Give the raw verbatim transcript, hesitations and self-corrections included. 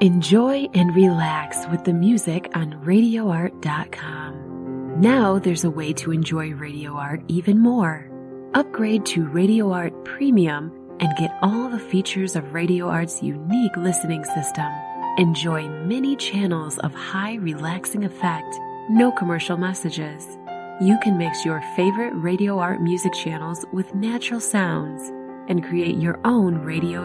Enjoy and relax with the music on radio art dot com. Now there's a way to enjoy Radio Art even more. Upgrade to Radio Art Premium and get all the features of Radio Art's unique listening system. Enjoy many channels of high relaxing effect, no commercial messages. You can mix your favorite Radio Art music channels with natural sounds and create your own radio